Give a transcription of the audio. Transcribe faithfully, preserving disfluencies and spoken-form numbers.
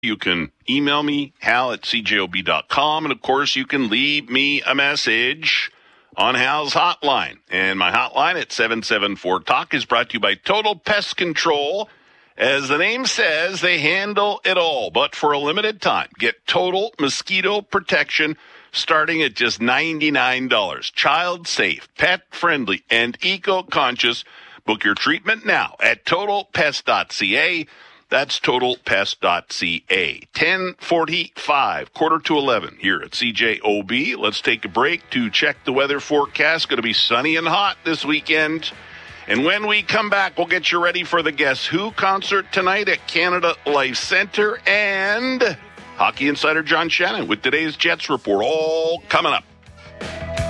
You can email me, hal at c j o b dot com. And, of course, you can leave me a message on Hal's hotline. And my hotline at seven seven four talk is brought to you by Total Pest Control. As the name says, they handle it all. But for a limited time, get total mosquito protection starting at just ninety-nine dollars. Child safe, pet friendly, and eco-conscious. Book your treatment now at total pest dot c a. That's total pest dot c a. ten forty-five, quarter to eleven here at C J O B. Let's take a break to check the weather forecast. Going to be sunny and hot this weekend. And when we come back, we'll get you ready for the Guess Who concert tonight at Canada Life Centre, and Hockey Insider John Shannon with today's Jets report, all coming up.